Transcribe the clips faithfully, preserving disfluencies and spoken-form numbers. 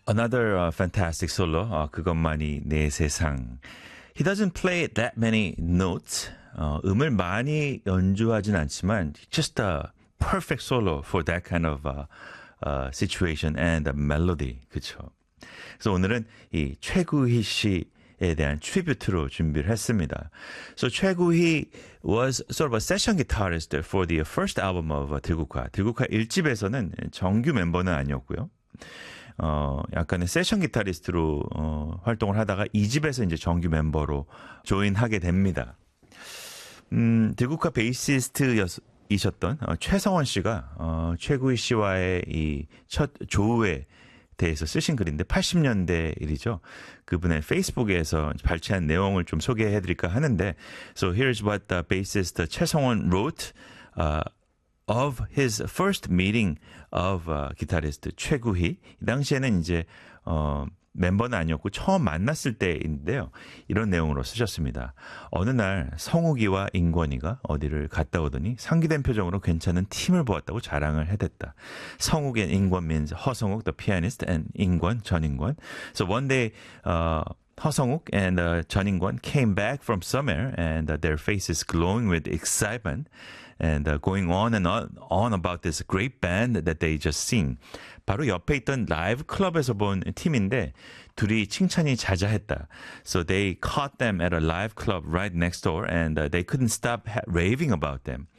Another uh, fantastic solo. 어, 그것만이 내 세상. He doesn't play that many notes. 어, 음을 많이 연주하진 않지만 just a perfect solo for that kind of uh, uh, situation and a melody. 그렇죠. 그래서 오늘은 이 최구희 씨에 대한 트리뷰트로 준비를 했습니다. So 최구희 was sort of a session guitarist for the first album of 들국화. 들국화 일 집에서는 정규 멤버는 아니었고요. 어, 약간의 세션 기타리스트로 어, 활동을 하다가 이 집에서 이제 정규 멤버로 조인하게 됩니다. 음, 들국화 베이시스트이셨던 어, 최성원 씨가 어, 최구희 씨와의 이 첫 조우에 대해서 쓰신 글인데 팔십 년대 일이죠. 그분의 페이스북에서 발췌한 내용을 좀 소개해드릴까 하는데 So here's what the bassist 최성원 wrote uh, of his first meeting of uh, 기타리스트 최구희. 이 당시에는 이제 어, 멤버는 아니었고 처음 만났을 때인데요. 이런 내용으로 쓰셨습니다. 어느 날 성욱이와 인권이가 어디를 갔다 오더니 상기된 표정으로 괜찮은 팀을 보았다고 자랑을 해댔다. 성욱 and 인권 means 허성욱, the pianist, and 인권, 전인권. So one day, uh, 허성욱 and uh, 전인권 came back from somewhere and uh, their faces glowing with excitement and uh, going on and on, on about this great band that they just seen. 바로 옆에 있던 라이브 클럽에서 본 팀인데 둘이 칭찬이 자자했다. So they caught them at a live club right next door and uh, they couldn't stop ha- raving about them.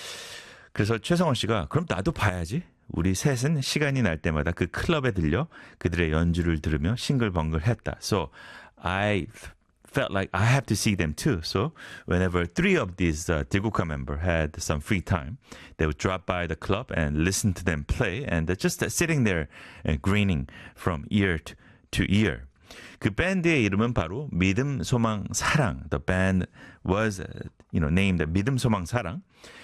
그래서 최성원 씨가 그럼 나도 봐야지. 우리 셋은 시간이 날 때마다 그 클럽에 들려 그들의 연주를 들으며 싱글벙글했다. So I felt like I have to see them too. So whenever three of these uh, 들국화 member had some free time, they would drop by the club and listen to them play and just sitting there and grinning from ear to, to ear. 그 밴드의 이름은 바로 믿음, 소망, 사랑. The band was, you know, named 믿음, 소망, 사랑.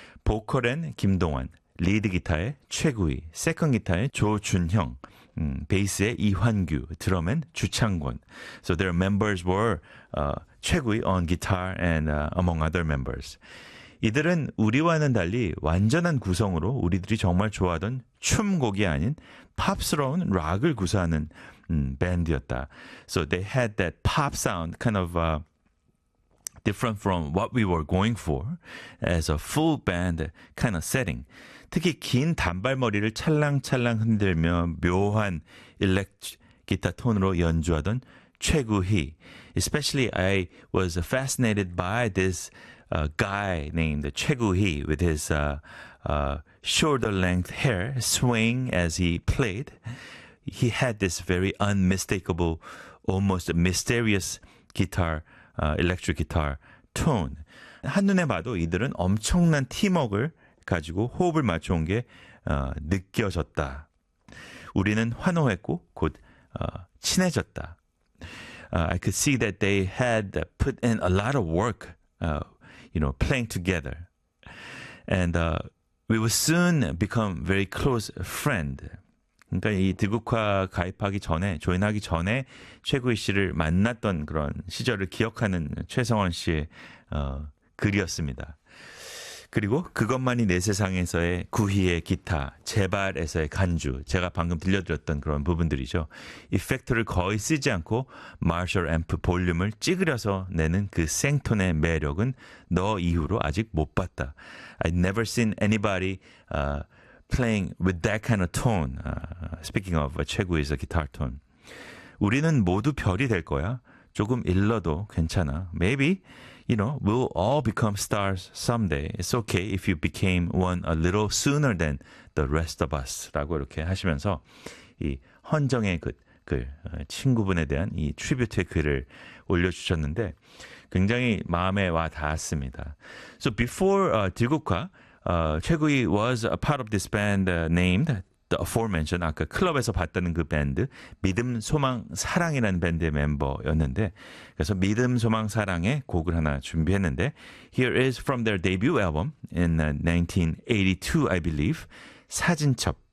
보컬엔 김동완, 리드 기타의 최구희, 세컨 기타의 조준형, 음, 베이스의 이환규, 드럼엔 주창권. So their members were uh, 최구희 on guitar and uh, among other members. 이들은 우리와는 달리 완전한 구성으로 우리들이 정말 좋아하던 춤곡이 아닌 팝스러운 락을 구사하는 음, 밴드였다. So they had that pop sound kind of uh, different from what we were going for as a full band kind of setting. 특히 긴 단발머리를 찰랑찰랑 흔들며 묘한 일렉 기타 톤으로 연주하던 최구희. Especially I was fascinated by this uh, guy named 최구희 with his uh, uh, shoulder length hair swaying as he played. He had this very unmistakable, almost mysterious guitar Uh, electric guitar tone. 한눈에 봐도 이들은 엄청난 팀워크를 가지고 호흡을 맞춰온 게 어, 느껴졌다. 우리는 환호했고 곧 어, 친해졌다. Uh, I could see that they had put in a lot of work, uh, you know, playing together. And uh, we would soon become very close friends. 그러니까 이 들국화 가입하기 전에, 조인하기 전에 최구희 씨를 만났던 그런 시절을 기억하는 최성원 씨의 어, 글이었습니다. 그리고 그것만이 내 세상에서의 구희의 기타, 제발에서의 간주, 제가 방금 들려드렸던 그런 부분들이죠. 이펙터를 거의 쓰지 않고 마셜 앰프 볼륨을 찌그려서 내는 그 생톤의 매력은 너 이후로 아직 못 봤다. I've never seen anybody uh, playing with that kind of tone. Uh, speaking of uh, 최구희의 guitar tone. 우리는 모두 별이 될 거야. 조금 일러도 괜찮아. Maybe, you know, we'll all become stars someday. It's okay if you became one a little sooner than the rest of us. 라고 이렇게 하시면서 이 헌정의 글, 글 친구분에 대한 이 트리뷰트의 글을 올려주셨는데 굉장히 마음에 와 닿았습니다. So before uh, 들국화, Uh, 최구희 was a part of this band uh, named the aforementioned 아까 클럽에서 봤다는 그 밴드 믿음 소망 사랑이라는 밴드의 멤버였는데 그래서 믿음 소망 사랑의 곡을 하나 준비했는데 Here is from their debut album in uh, nineteen eighty-two I believe 사진첩